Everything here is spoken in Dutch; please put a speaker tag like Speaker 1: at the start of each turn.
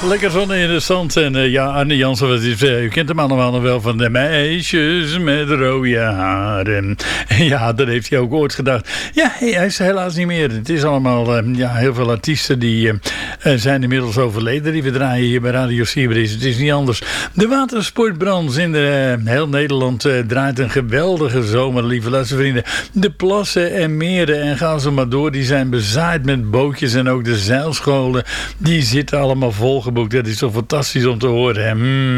Speaker 1: Lekker zon in de zand. En ja, Arne Jansen, wat is, u kent hem allemaal nog wel van de meisjes met rode haren. Ja, dat heeft hij ook ooit gedacht. Ja, hij is helaas niet meer. Het is allemaal, heel veel artiesten die zijn inmiddels overleden. Die we draaien hier bij Radio Sierbris. Het is niet anders. De watersportbranche in heel Nederland draait een geweldige zomer, lieve luistervrienden. De plassen en meren en gaan ze maar door. Die zijn bezaaid met bootjes en ook de zeilscholen. Die zitten allemaal volgeboekt. Dat is toch fantastisch om te horen. Hè?